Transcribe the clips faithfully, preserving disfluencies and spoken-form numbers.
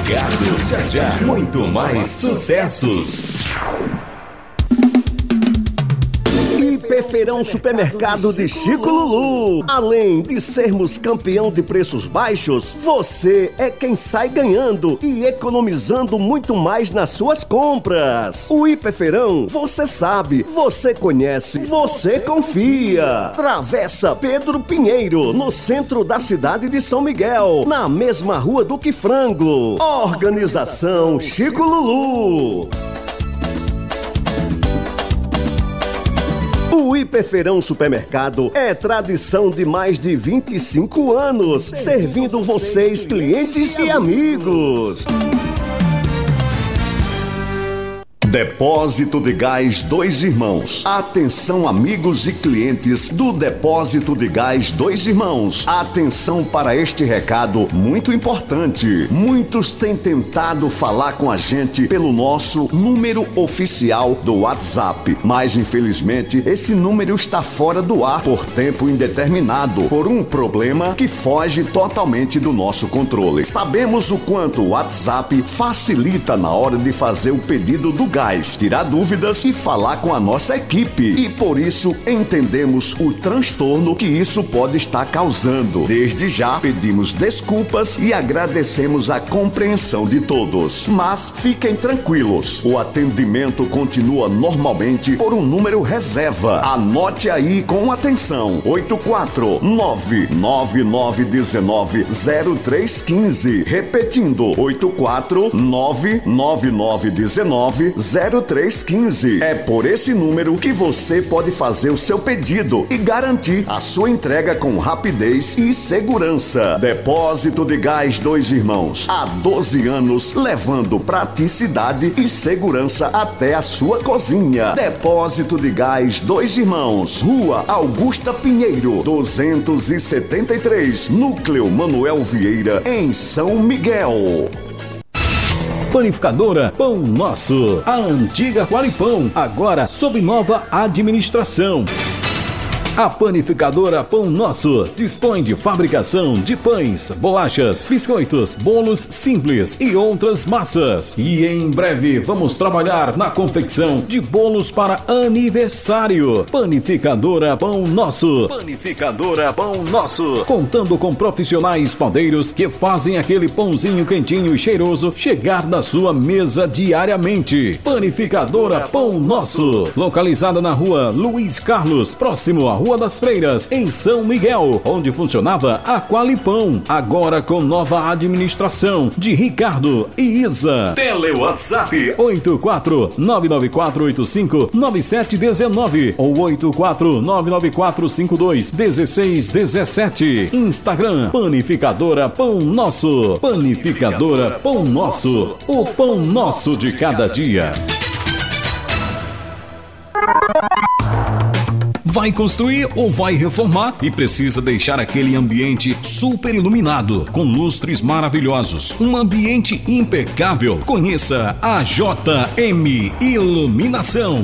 ligado, já já, muito mais sucessos. Feirão Supermercado de Chico Lulu. Além de sermos campeão de preços baixos, você é quem sai ganhando e economizando muito mais nas suas compras. O Hiperfeirão, você sabe, você conhece, você confia. Travessa Pedro Pinheiro, no centro da cidade de São Miguel, na mesma rua do que Frango. Organização Chico Lulu. O Hiperfeirão Supermercado é tradição de mais de vinte e cinco anos, servindo vocês, clientes e amigos. Depósito de Gás Dois Irmãos. Atenção, amigos e clientes do Depósito de Gás Dois Irmãos. Atenção para este recado muito importante. Muitos têm tentado falar com a gente pelo nosso número oficial do WhatsApp, mas infelizmente esse número está fora do ar por tempo indeterminado, por um problema que foge totalmente do nosso controle. Sabemos o quanto o WhatsApp facilita na hora de fazer o pedido do gás, tirar dúvidas e falar com a nossa equipe. E por isso entendemos o transtorno que isso pode estar causando. Desde já pedimos desculpas e agradecemos a compreensão de todos. Mas fiquem tranquilos, o atendimento continua normalmente por um número reserva. Anote aí com atenção: oito quatro nove nove nove um nove zero três um cinco. Repetindo: oito quatro nove nove nove um nove zero três um cinco. É por esse número que você pode fazer o seu pedido e garantir a sua entrega com rapidez e segurança. Depósito de Gás Dois Irmãos, há doze anos, levando praticidade e segurança até a sua cozinha. Depósito de Gás Dois Irmãos, Rua Augusta Pinheiro, duzentos e setenta e três, Núcleo Manuel Vieira, em São Miguel. Panificadora Pão Nosso, a antiga Qualipão, agora sob nova administração. A Panificadora Pão Nosso dispõe de fabricação de pães, bolachas, biscoitos, bolos simples e outras massas. E em breve vamos trabalhar na confecção de bolos para aniversário. Panificadora Pão Nosso. Panificadora Pão Nosso. Contando com profissionais padeiros que fazem aquele pãozinho quentinho e cheiroso chegar na sua mesa diariamente. Panificadora Pão Nosso. Localizada na rua Luiz Carlos, próximo à Rua das Freiras, em São Miguel, onde funcionava a Qualipão, agora com nova administração de Ricardo e Isa. Tele WhatsApp oito quatro nove nove quatro oito cinco nove sete um nove ou oito quatro nove nove quatro cinco dois um seis um sete. Instagram Panificadora Pão Nosso. Panificadora Pão Nosso, o pão nosso de cada dia. Vai construir ou vai reformar e precisa deixar aquele ambiente super iluminado, com lustres maravilhosos, um ambiente impecável? Conheça a J M Iluminação.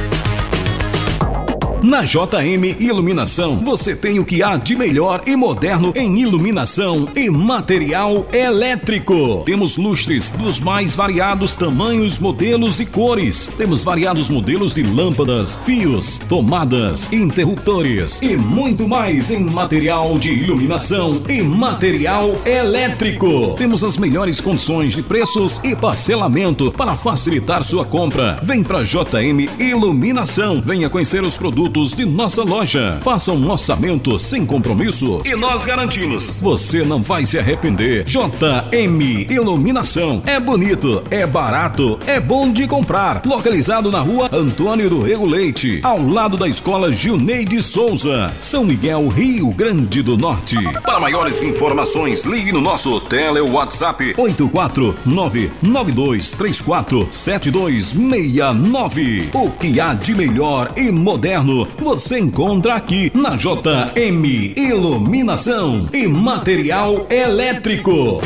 Na J M Iluminação, você tem o que há de melhor e moderno em iluminação e material elétrico. Temos lustres dos mais variados tamanhos, modelos e cores. Temos variados modelos de lâmpadas, fios, tomadas, interruptores e muito mais em material de iluminação e material elétrico. Temos as melhores condições de preços e parcelamento para facilitar sua compra. Vem para J M Iluminação. Venha conhecer os produtos de nossa loja. Faça um orçamento sem compromisso e nós garantimos, você não vai se arrepender. J M Iluminação. É bonito, é barato, é bom de comprar. Localizado na rua Antônio do Rego Leite, ao lado da escola Gilneide Souza, São Miguel, Rio Grande do Norte. Para maiores informações, ligue no nosso tele WhatsApp oito quatro nove nove dois três quatro sete dois seis nove. O que há de melhor e moderno você encontra aqui na J M Iluminação e Material Elétrico.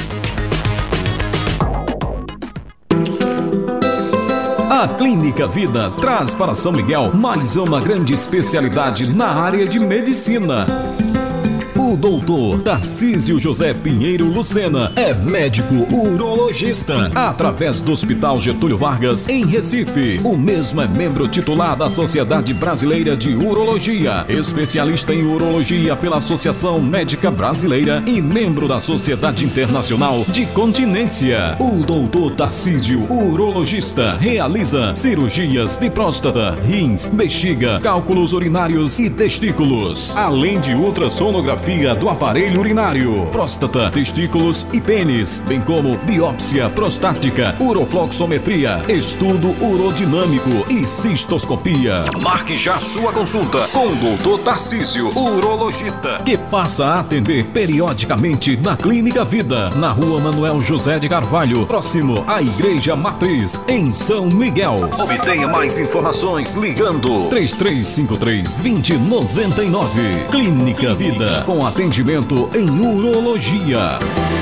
A Clínica Vida traz para São Miguel mais uma grande especialidade na área de medicina. O O doutor Tarcísio José Pinheiro Lucena é médico urologista, através do Hospital Getúlio Vargas, em Recife. O mesmo é membro titular da Sociedade Brasileira de Urologia, especialista em urologia pela Associação Médica Brasileira e membro da Sociedade Internacional de Continência. O doutor Tarcísio, urologista, realiza cirurgias de próstata, rins, bexiga, cálculos urinários e testículos, além de ultrassonografia do aparelho urinário, próstata, testículos e pênis, bem como biópsia prostática, urofloxometria, estudo urodinâmico e cistoscopia. Marque já sua consulta com o doutor Tarcísio, urologista, que passa a atender periodicamente na Clínica Vida, na Rua Manuel José de Carvalho, próximo à Igreja Matriz, em São Miguel. Obtenha mais informações ligando três três cinco três, dois zero nove nove. Clínica Vida, com atendimento em urologia.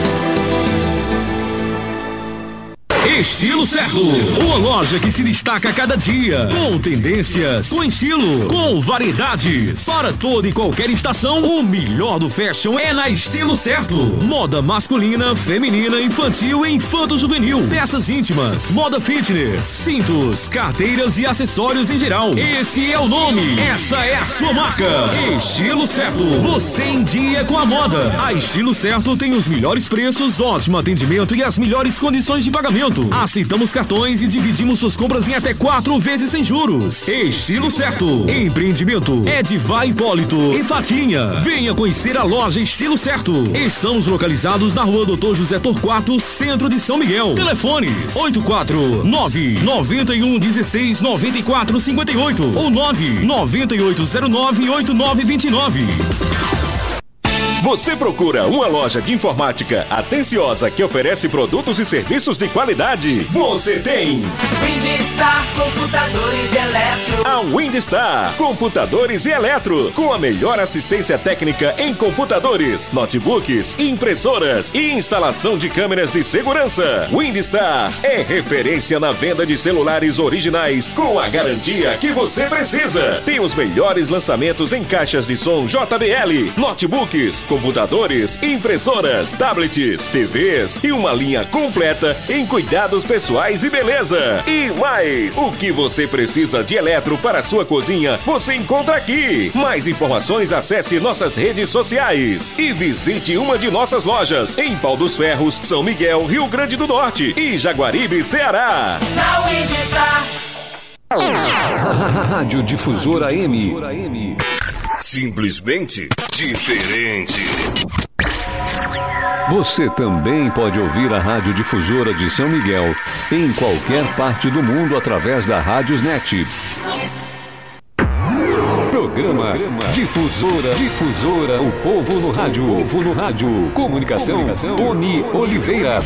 Estilo Certo, uma loja que se destaca a cada dia, com tendências, com estilo, com variedades, para toda e qualquer estação. O melhor do fashion é na Estilo Certo. Moda masculina, feminina, infantil e infanto-juvenil, peças íntimas, moda fitness, cintos, carteiras e acessórios em geral. Esse é o nome, essa é a sua marca. Estilo Certo, você em dia com a moda. A Estilo Certo tem os melhores preços, ótimo atendimento e as melhores condições de pagamento. Aceitamos cartões e dividimos suas compras em até quatro vezes sem juros. Estilo Certo. Empreendimento Edivar Hipólito e Fatinha. Venha conhecer a loja Estilo Certo. Estamos localizados na Rua doutor José Torquato, centro de São Miguel. Telefones oito quatro nove, nove um um seis, nove quatro cinco oito ou nove nove oito zero nove, oito nove dois nove. Você procura uma loja de informática atenciosa que oferece produtos e serviços de qualidade? Você tem! Windstar Computadores e Eletro. A Windstar Computadores e Eletro, com a melhor assistência técnica em computadores, notebooks, impressoras e instalação de câmeras de segurança. Windstar é referência na venda de celulares originais com a garantia que você precisa. Tem os melhores lançamentos em caixas de som J B L, notebooks, computadores, impressoras, tablets, T Vs e uma linha completa em cuidados pessoais e beleza. E mais, o que você precisa de eletro para sua cozinha, você encontra aqui. Mais informações, acesse nossas redes sociais e visite uma de nossas lojas em Pau dos Ferros, São Miguel, Rio Grande do Norte e Jaguaribe, Ceará. Na Windstar. Rádio Difusora M. simplesmente diferente. Você também pode ouvir a Rádio Difusora de São Miguel em qualquer parte do mundo através da Rádiosnet. Programa Difusora, Difusora, o povo no rádio, o povo no rádio. Comunicação, Comunicação Tony Oliveira.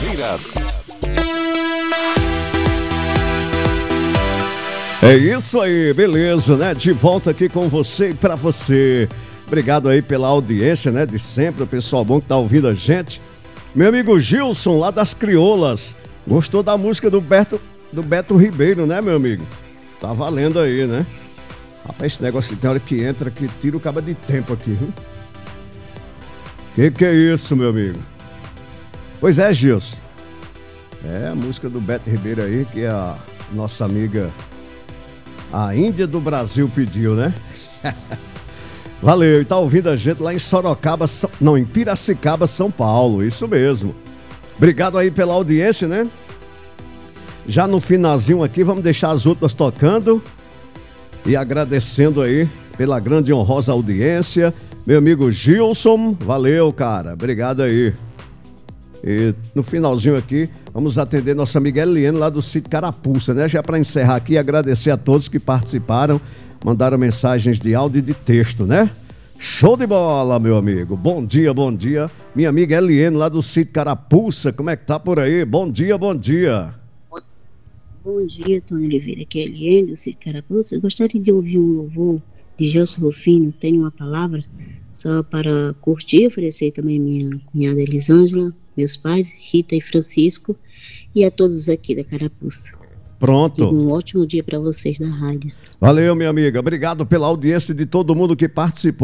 É isso aí, beleza, né? De volta aqui com você e pra você. Obrigado aí pela audiência, né? De sempre, o pessoal bom que tá ouvindo a gente. Meu amigo Gilson, lá das Crioulas, gostou da música do Beto, do Beto Ribeiro, né, meu amigo? Tá valendo aí, né? Rapaz, esse negócio que tem hora que entra, que tira o cabo de tempo aqui, viu? Que que é isso, meu amigo? Pois é, Gilson. É a música do Beto Ribeiro aí, que a nossa amiga, a Índia do Brasil, pediu, né? Valeu, e tá ouvindo a gente lá em Sorocaba, São... não, em Piracicaba, São Paulo, isso mesmo. Obrigado aí pela audiência, né? Já no finalzinho aqui, vamos deixar as últimas tocando e agradecendo aí pela grande e honrosa audiência. Meu amigo Gilson, valeu, cara, obrigado aí. E no finalzinho aqui, vamos atender nossa amiga Eliane lá do sítio Carapuça, né? Já para encerrar aqui, agradecer a todos que participaram, mandaram mensagens de áudio e de texto, né? Show de bola, meu amigo. Bom dia, bom dia. Minha amiga Eliane lá do sítio Carapuça, como é que tá por aí? Bom dia, bom dia. Bom dia, Tony Oliveira, aqui é Eliane do sítio Carapuça. Eu gostaria de ouvir um louvor de Gelson Rufino, Tenho uma Palavra, só para curtir e oferecer também minha cunhada Elisângela, meus pais, Rita e Francisco, e a todos aqui da Carapuça. Pronto. E um ótimo dia para vocês da rádio. Valeu, minha amiga. Obrigado pela audiência de todo mundo que participou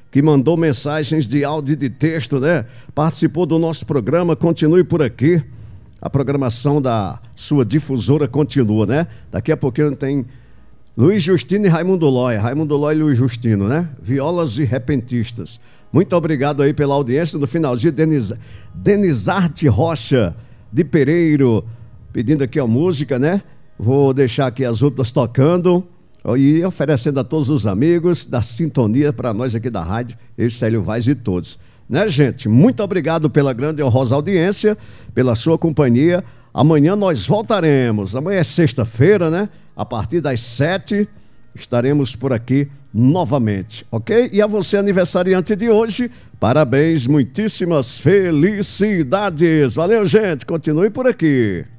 que mandou mensagens de áudio e de texto, né? Participou do nosso programa, continue por aqui. A programação da sua difusora continua, né? Daqui a pouquinho tem Luiz Justino e Raimundo Lói. Raimundo Lói e Luiz Justino, né? Violas e Repentistas. Muito obrigado aí pela audiência. No finalzinho, Denis, Denizarte Rocha de Pereiro, pedindo aqui a música, né? Vou deixar aqui as outras tocando e oferecendo a todos os amigos da sintonia para nós aqui da rádio, eu, Célio Vaz e todos. Né, gente? Muito obrigado pela grande e honrosa audiência, pela sua companhia. Amanhã nós voltaremos. Amanhã é sexta-feira, né? A partir das sete estaremos por aqui novamente, ok? E a você, aniversariante de hoje, parabéns, muitíssimas felicidades. Valeu, gente. Continue por aqui.